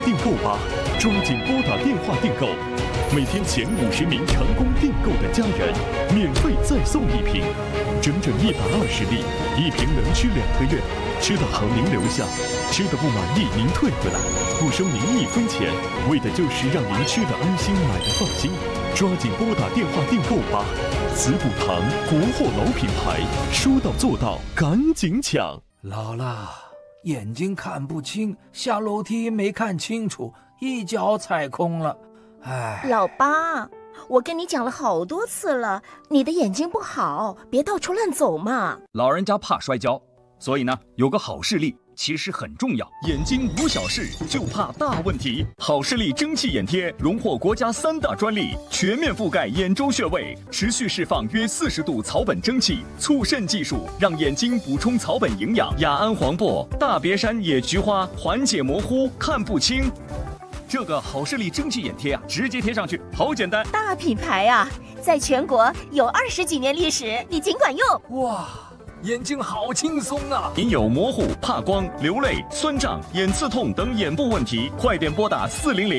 订购吧，抓紧拨打电话订购。每天前50名成功订购的家人，免费再送1瓶，整整120粒，1瓶能吃2个月。吃得好您留下，吃得不满意您退回来，不收您1分钱，为的就是让您吃得安心，买得放心。抓紧拨打电话订购吧！慈补堂国货老品牌，说到做到，赶紧抢！ 姥姥，眼睛看不清，下楼梯没看清楚，一脚踩空了。哎， 老八，我跟你讲了好多次了，你的眼睛不好，别到处乱走嘛。 老人家怕摔跤，所以呢，有个好视力其实很重要。眼睛无小事，就怕大问题。好视力蒸汽眼贴荣获国家3大专利，全面覆盖眼周穴位，持续释放约40度草本蒸汽，促渗技术让眼睛补充草本营养。雅安黄柏、大别山野菊花缓解模糊，看不清。这个好视力蒸汽眼贴啊，直接贴上去，好简单。 大品牌啊，在全国有20几年历史，你尽管用。 哇，眼睛好轻松啊！ 您有模糊、怕光、流泪、酸胀、眼刺痛等眼部问题，快点拨打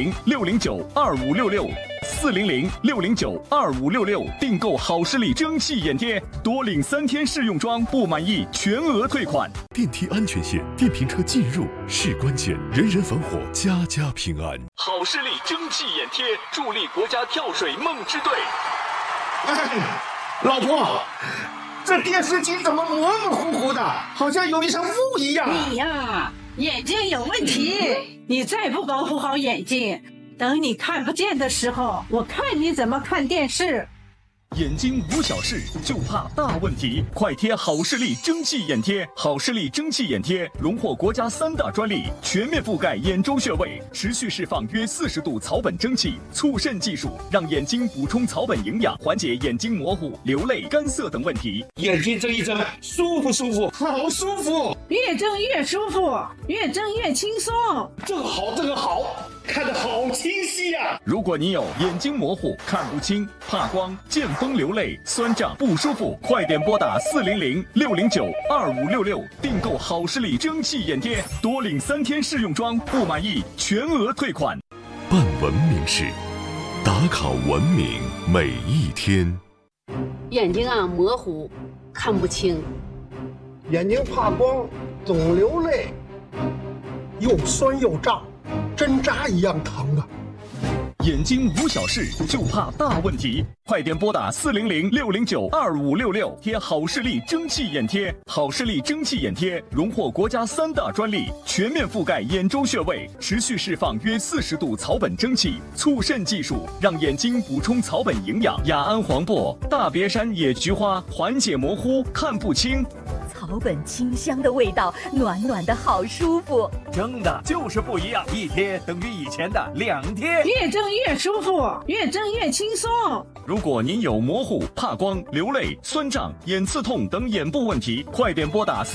400-609-2566，400-609-2566，订购好视力蒸汽眼贴，多领3天试用装，不满意全额退款。 电梯安全线，电瓶车进入是关键，人人防火，家家平安。 好视力蒸汽眼贴，助力国家跳水梦之队。 老婆，这电视机怎么模模糊糊的，好像有一层雾一样。 你呀，眼睛有问题，你再不保护好眼睛，等你看不见的时候，我看你怎么看电视。 眼睛无小事，就怕大问题。快贴好视力蒸汽眼贴！好视力蒸汽眼贴荣获国家3大专利，全面覆盖眼周穴位，持续释放约40度草本蒸汽，促渗技术让眼睛补充草本营养，缓解眼睛模糊、流泪、干涩等问题。 眼睛睁一睁，舒服舒服，好舒服。 越睁越舒服，越睁越轻松。 这个好，这个好，看得好清晰啊！ 如果你有眼睛模糊、看不清、怕光、见风流泪、酸胀不舒服，快点拨打400-609-2566，订购好视力蒸汽眼贴，多领3天试用装，不满意全额退款。 办文明事，打卡文明每一天。 眼睛啊模糊，看不清， 眼睛怕光，总流泪，又酸又胀，针扎一样疼啊！ 眼睛无小事，就怕大问题。快点拨打400-609-2566，贴好视力蒸汽眼贴。好视力蒸汽眼贴荣获国家3大专利，全面覆盖眼周穴位，持续释放约40度草本蒸汽，促渗技术让眼睛补充草本营养。雅安黄柏、大别山野菊花缓解模糊，看不清。 草本清香的味道，暖暖的好舒服。 蒸的就是不一样，一贴等于以前的2贴。 越蒸越舒服，越蒸越轻松。 如果您有模糊、怕光、流泪、酸胀、眼刺痛等眼部问题，快点拨打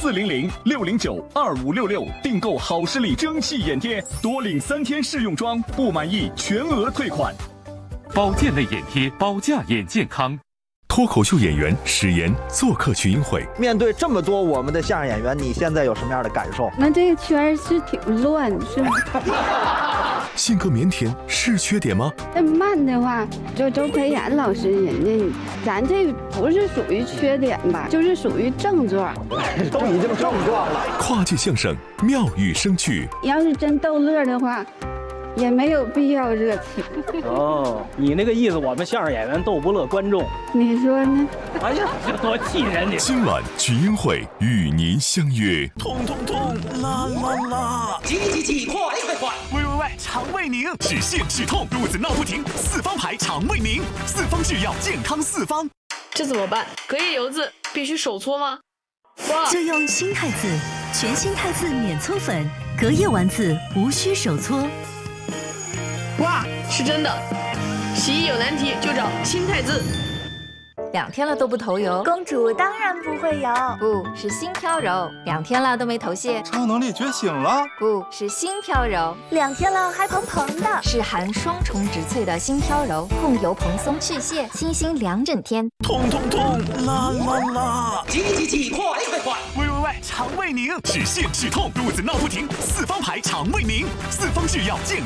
400-609-2566，订购好视力蒸汽眼贴，多领3天试用装，不满意全额退款。 保健类眼贴，保驾眼健康。 脱口秀演员史岩做客群英会。 面对这么多我们的相声演员，你现在有什么样的感受？ 那这个圈是挺乱，是吗？ 性格腼腆是缺点吗？ 那慢的话，就周培炎老师人家，咱这不是属于缺点吧，就是属于症状。 都已经症状了。 跨界相声妙语生趣。 要是真逗乐的话，也没有必要热情。 哦，你那个意思，我们相声演员逗不乐观众， 你说呢？ 哎呀，这多气人！你今晚群英会与您相约。 痛痛痛，啦啦啦！ 急急急，快快快！ 喂喂喂，肠胃宁，止泻止痛，肚子闹不停，四方牌肠胃宁，四方制药，健康四方。 这怎么办？隔夜油渍必须手搓吗？ 就用新太子，全新太子免搓粉，隔夜丸子无需手搓。 哇，是真的！洗衣有难题就找新太子。 2天了都不头油， 公主当然不会油， 不是新飘柔；2天了都没头屑， 超能力觉醒了， 不是新飘柔 ；2天了还蓬蓬的， 是含双重植萃的新飘柔，控油蓬松去屑，清新2整天。 痛痛痛，啦啦啦！ 急急急，快快快！ 喂喂喂， 肠胃宁，止泻止痛，肚子闹不停，四方牌肠胃宁，四方制药健